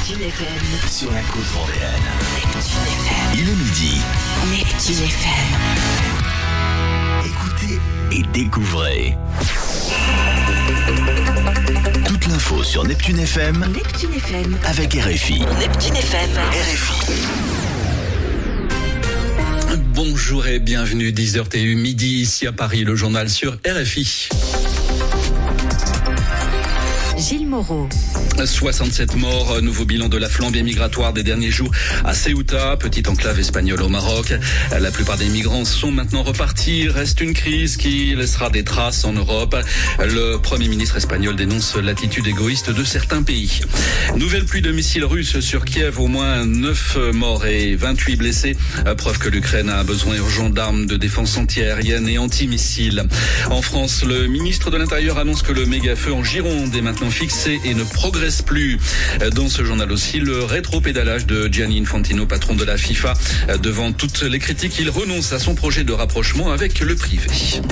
Neptune FM. Sur la côte vendéenne. Neptune FM. Il est midi. Neptune FM. Écoutez et découvrez. Toute l'info sur Neptune FM. Neptune FM. Avec RFI. Neptune FM. RFI. Bonjour et bienvenue, 10h TU midi ici à Paris, le journal sur RFI. Gilles Moreau. 67 morts, nouveau bilan de la flambée migratoire des derniers jours à Ceuta, petite enclave espagnole au Maroc. La plupart des migrants sont maintenant repartis. Reste une crise qui laissera des traces en Europe. Le Premier ministre espagnol dénonce l'attitude égoïste de certains pays. Nouvelle pluie de missiles russes sur Kiev, au moins 9 morts et 28 blessés. Preuve que l'Ukraine a besoin urgent d'armes de défense anti-aérienne et anti-missiles. En France, le ministre de l'Intérieur annonce que le méga-feu en Gironde est maintenant fixé et ne progresse plus. Dans ce journal aussi, le rétro-pédalage de Gianni Infantino, patron de la FIFA. Devant toutes les critiques, il renonce à son projet de rapprochement avec le privé.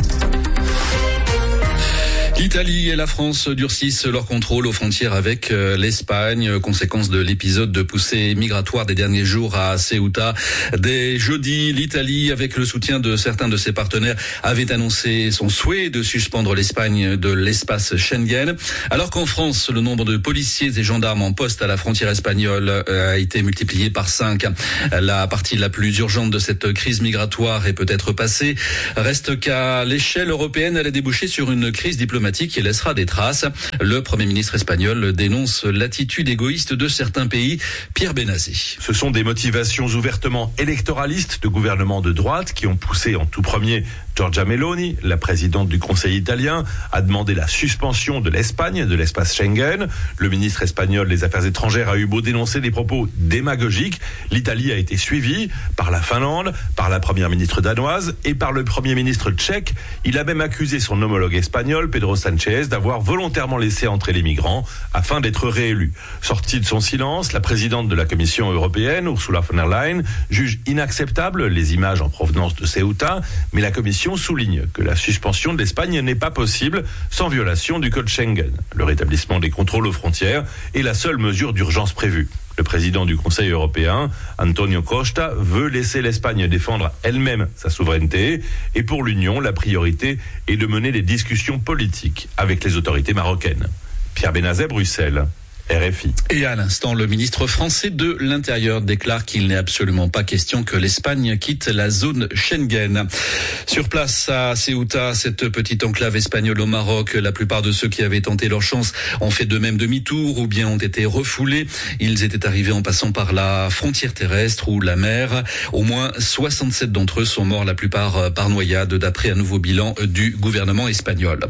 L'Italie et la France durcissent leur contrôle aux frontières avec l'Espagne, conséquence de l'épisode de poussée migratoire des derniers jours à Ceuta. Dès jeudi, l'Italie, avec le soutien de certains de ses partenaires, avait annoncé son souhait de suspendre l'Espagne de l'espace Schengen. Alors qu'en France, le nombre de policiers et gendarmes en poste à la frontière espagnole a été multiplié par 5. La partie la plus urgente de cette crise migratoire est peut-être passée. Reste qu'à l'échelle européenne, elle a débouché sur une crise diplomatique qui laissera des traces. Le Premier ministre espagnol dénonce l'attitude égoïste de certains pays. Pierre Benazé. Ce sont des motivations ouvertement électoralistes de gouvernements de droite qui ont poussé en tout premier Giorgia Meloni, la présidente du Conseil italien, à demander la suspension de l'Espagne, de l'espace Schengen. Le ministre espagnol des Affaires étrangères a eu beau dénoncer des propos démagogiques. L'Italie a été suivie par la Finlande, par la première ministre danoise et par le premier ministre tchèque. Il a même accusé son homologue espagnol, Pedro Sánchez, d'avoir volontairement laissé entrer les migrants afin d'être réélu. Sortie de son silence, la présidente de la Commission européenne, Ursula von der Leyen, juge inacceptable les images en provenance de Ceuta, mais la Commission souligne que la suspension de l'Espagne n'est pas possible sans violation du code Schengen. Le rétablissement des contrôles aux frontières est la seule mesure d'urgence prévue. Le président du Conseil européen, Antonio Costa, veut laisser l'Espagne défendre elle-même sa souveraineté. Et pour l'Union, la priorité est de mener des discussions politiques avec les autorités marocaines. Pierre Benazet, Bruxelles. RFI. Et à l'instant, le ministre français de l'Intérieur déclare qu'il n'est absolument pas question que l'Espagne quitte la zone Schengen. Sur place à Ceuta, cette petite enclave espagnole au Maroc, la plupart de ceux qui avaient tenté leur chance ont fait de même demi-tour ou bien ont été refoulés. Ils étaient arrivés en passant par la frontière terrestre ou la mer. Au moins 67 d'entre eux sont morts, la plupart par noyade, d'après un nouveau bilan du gouvernement espagnol.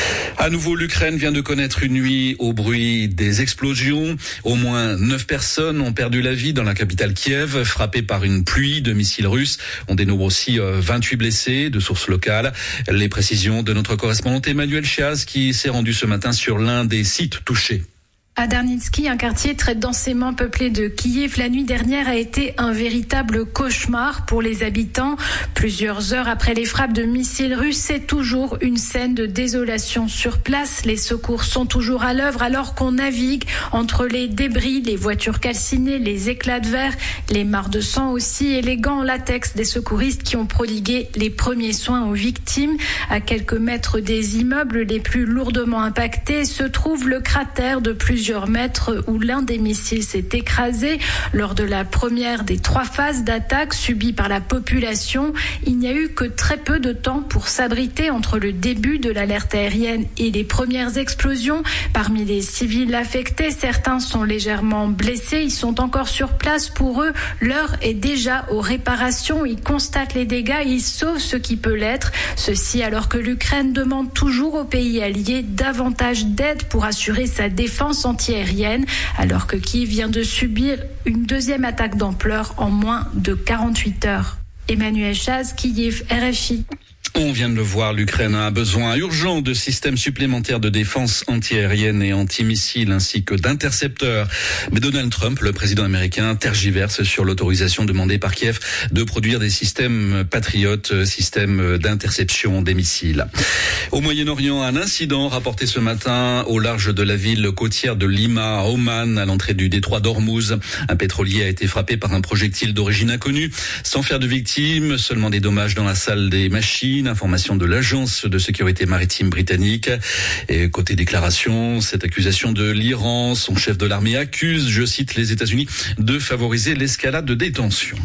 À nouveau, l'Ukraine vient de connaître une nuit au bruit des explosions. Au moins 9 personnes ont perdu la vie dans la capitale Kiev, frappées par une pluie de missiles russes. On dénombre aussi 28 blessés de sources locales. Les précisions de notre correspondante Emmanuel Chiaz qui s'est rendue ce matin sur l'un des sites touchés. À Darnitsky, un quartier très densément peuplé de Kiev, la nuit dernière a été un véritable cauchemar pour les habitants. Plusieurs heures après les frappes de missiles russes, c'est toujours une scène de désolation sur place. Les secours sont toujours à l'œuvre alors qu'on navigue entre les débris, les voitures calcinées, les éclats de verre, les mares de sang aussi et les gants en latex des secouristes qui ont prodigué les premiers soins aux victimes. À quelques mètres des immeubles les plus lourdement impactés se trouve le cratère de plusieurs mètres où l'un des missiles s'est écrasé. Lors de la première des 3 phases d'attaque subies par la population, il n'y a eu que très peu de temps pour s'abriter entre le début de l'alerte aérienne et les premières explosions. Parmi les civils affectés, certains sont légèrement blessés. Ils sont encore sur place. Pour eux, l'heure est déjà aux réparations. Ils constatent les dégâts et ils sauvent ce qui peut l'être. Ceci alors que l'Ukraine demande toujours aux pays alliés davantage d'aide pour assurer sa défense anti-aérienne, alors que Kiev vient de subir une deuxième attaque d'ampleur en moins de 48 heures. Emmanuel Chaz, Kiev, RFI. On vient de le voir, l'Ukraine a un besoin urgent de systèmes supplémentaires de défense antiaérienne et antimissiles ainsi que d'intercepteurs. Mais Donald Trump, le président américain, tergiverse sur l'autorisation demandée par Kiev de produire des systèmes Patriot, systèmes d'interception des missiles. Au Moyen-Orient, un incident rapporté ce matin au large de la ville côtière de Lima, à Oman, à l'entrée du détroit d'Ormuz. Un pétrolier a été frappé par un projectile d'origine inconnue, sans faire de victimes, seulement des dommages dans la salle des machines. Information de l'agence de sécurité maritime britannique. Et côté déclaration, cette accusation de l'Iran, son chef de l'armée accuse, je cite, les États-Unis de favoriser l'escalade des tensions.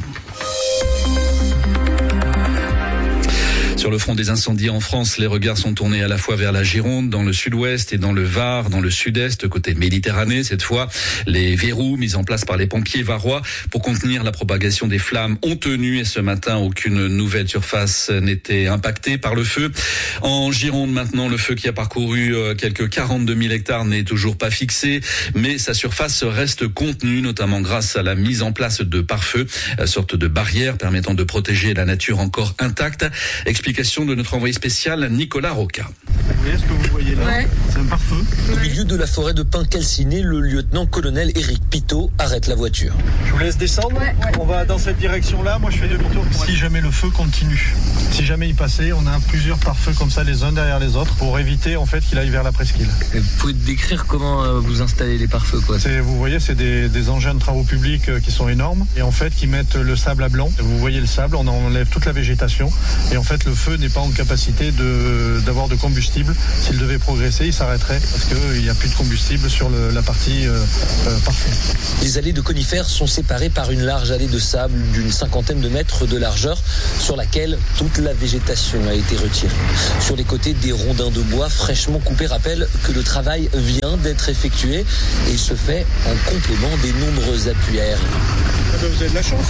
Sur le front des incendies en France, les regards sont tournés à la fois vers la Gironde, dans le sud-ouest et dans le Var, dans le sud-est, côté Méditerranée. Cette fois, les verrous mis en place par les pompiers varois pour contenir la propagation des flammes ont tenu et ce matin, aucune nouvelle surface n'était impactée par le feu. En Gironde, maintenant, le feu qui a parcouru quelques 42 000 hectares n'est toujours pas fixé, mais sa surface reste contenue, notamment grâce à la mise en place de pare-feu, sorte de barrière permettant de protéger la nature encore intacte. Explication de notre envoyé spécial Nicolas Roca. Vous voyez ce que vous voyez là ? Ouais. C'est un pare-feu. Au milieu de la forêt de pins calcinés, le lieutenant-colonel Éric Pitot arrête la voiture. Je vous laisse descendre. Ouais. On va dans cette direction-là. Moi, je fais demi-tour. Si jamais le feu continue, si jamais il passait, on a plusieurs pare-feux comme ça, les uns derrière les autres, pour éviter en fait qu'il aille vers la presqu'île. Et vous pouvez décrire comment vous installez les pare-feux, quoi ? Vous voyez, c'est des engins de travaux publics qui sont énormes et en fait qui mettent le sable à blanc. Vous voyez le sable, on enlève toute la végétation et en fait le feu n'est pas en capacité d'avoir de combustible. S'il devait progresser, il s'arrêterait parce qu'il n'y a plus de combustible sur la partie pare-feu. Les allées de conifères sont séparées par une large allée de sable d'une 50aine de mètres de largeur sur laquelle toute la végétation a été retirée. Sur les côtés, des rondins de bois fraîchement coupés rappellent que le travail vient d'être effectué et il se fait en complément des nombreux appuis aériens. Vous avez de la chance.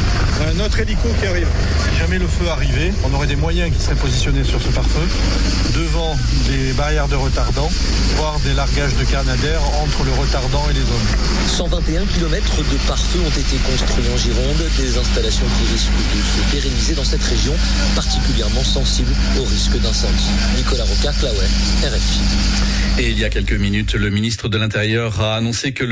Un autre hélico qui arrive. Si jamais le feu arrivait, on aurait des moyens qui seraient positionnés sur ce pare-feu, devant des barrières de retardant, voire des largages de canadair entre le retardant et les zones. 121 km de pare-feu ont été construits en Gironde, des installations qui risquent de se pérenniser dans cette région, particulièrement sensible au risque d'incendie. Nicolas Roca, Claouet, RFI. Et il y a quelques minutes, le ministre de l'Intérieur a annoncé que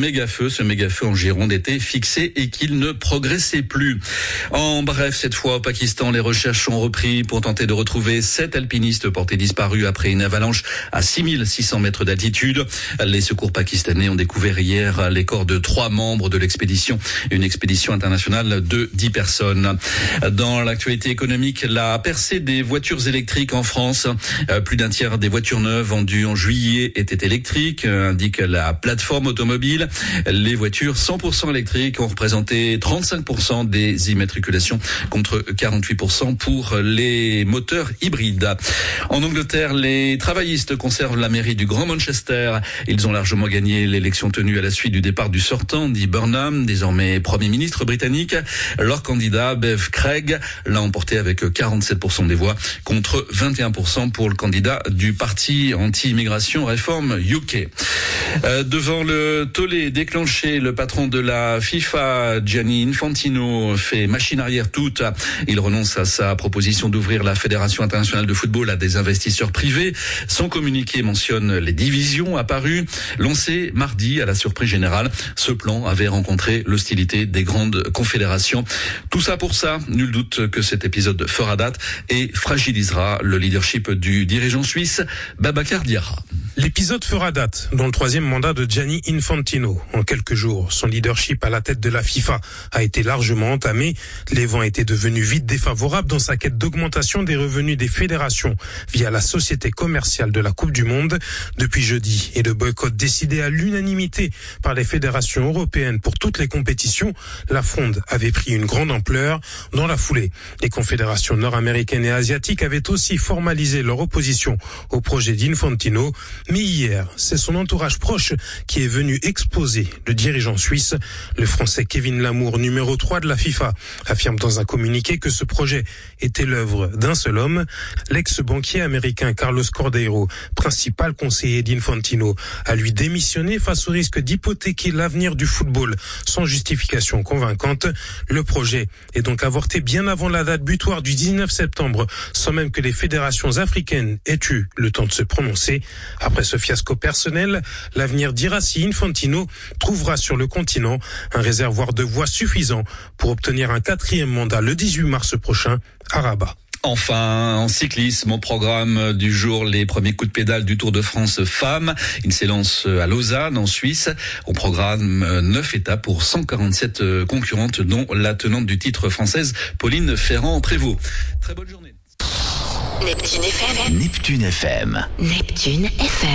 ce méga-feu en Gironde était fixé et qu'il ne progressait plus. En bref, cette fois au Pakistan, les recherches ont repris pour tenter de retrouver 7 alpinistes portés disparus après une avalanche à 6600 mètres d'altitude. Les secours pakistanais ont découvert hier les corps de 3 membres de l'expédition, une expédition internationale de 10 personnes. Dans l'actualité économique, la percée des voitures électriques en France, plus d'un tiers des voitures neuves vendues en juillet étaient électriques, indique la plateforme automobile. Les voitures 100% électriques ont représenté 35% des immatriculations contre 48% pour les moteurs hybrides. En Angleterre, les travaillistes conservent la mairie du Grand Manchester. Ils ont largement gagné l'élection tenue à la suite du départ du sortant, Andy Burnham, désormais Premier ministre britannique. Leur candidat, Bev Craig, l'a emporté avec 47% des voix contre 21% pour le candidat du parti anti-immigration Reform UK. Devant le tollé déclenché, le patron de la FIFA, Gianni Infantino, fait machine arrière toute. Il renonce à sa proposition d'ouvrir la Fédération internationale de football à des investisseurs privés. Son communiqué mentionne les divisions apparues. Lancé mardi à la surprise générale, ce plan avait rencontré l'hostilité des grandes confédérations. Tout ça pour ça, nul doute que cet épisode fera date et fragilisera le leadership du dirigeant suisse, Babacar Diarra. L'épisode fera date dans le 3e mandat de Gianni Infantino. En quelques jours, son leadership à la tête de la FIFA a été largement entamé. Les vents étaient devenus vite défavorables dans sa quête d'augmentation des revenus des fédérations via la société commerciale de la Coupe du Monde. Depuis jeudi et le boycott décidé à l'unanimité par les fédérations européennes pour toutes les compétitions, la fronde avait pris une grande ampleur. Dans la foulée, les confédérations nord-américaines et asiatiques avaient aussi formalisé leur opposition au projet d'Infantino. Mais hier, c'est son entourage proche qui est venu exposer le dirigeant suisse. Le Français Kevin Lamour, numéro 3 de la FIFA, affirme dans un communiqué que ce projet était l'œuvre l'œuvre d'un seul homme. L'ex-banquier américain Carlos Cordeiro, principal conseiller d'Infantino, a lui démissionné face au risque d'hypothéquer l'avenir du football sans justification convaincante. Le projet est donc avorté bien avant la date butoir du 19 septembre, sans même que les fédérations africaines aient eu le temps de se prononcer. Après ce fiasco personnel, l'avenir dira si Infantino trouvera sur le continent un réservoir de voix suffisant pour obtenir un 4e mandat le 18 mars prochain à Rabat. Enfin, en cyclisme, au programme du jour, les premiers coups de pédale du Tour de France femmes. Ils s'élancent à Lausanne, en Suisse. Au programme, 9 étapes pour 147 concurrentes, dont la tenante du titre française, Pauline Ferrand-Prévot. Très bonne journée. Neptune FM. Neptune FM. Neptune FM.